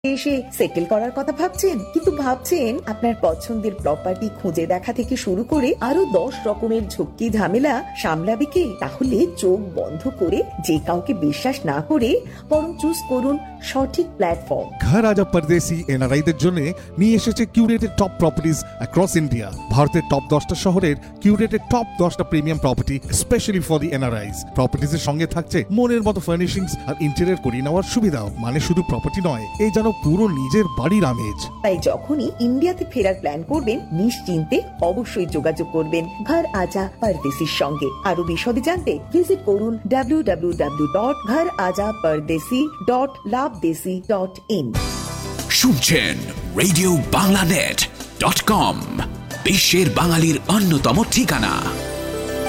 এসে সেটেল করার কথা ভাবছেন, কিন্তু ভাবছেন আপনার পছন্দের প্রপার্টি খুঁজে দেখা থেকে শুরু করে আরো 10 রকমের ঝক্কি ঝামেলা সামলাবে কে? তাহলে চোখ বন্ধ করে যে কাউকে বিশ্বাস না করে বরং চুজ করুন সঠিক প্ল্যাটফর্ম। ঘর আজা পরদেশি এনআরআইদের জন্য নিয়ে এসেছে curated top properties across India. ভারতের টপ 10টা শহরের কিউরেটেড টপ 10টা premium property specially for the এনআরআইস। প্রপার্টিজের সঙ্গে থাকছে মনের মতো ফার্নিশিংস আর ইন্টেরিয়র করিয়ে নেওয়ার সুবিধাও। মানে শুধু প্রপার্টি নয়, এই যেন পুরো নিজের বাড়ির আমেজ। তাই যখনই ইন্ডিয়াতে ফেরার প্ল্যান করবেন নিশ্চিন্তে অবশ্যই যোগাযোগ করবেন ঘর আজা পরদেশির সঙ্গে। আরো বিশদে জানতে ভিজিট করুন www.gharajaPardesi.labdesi.in। শুনছেন রেডিও বাংলানেট.com, বিশ্বের বাঙালির অন্যতম ঠিকানা।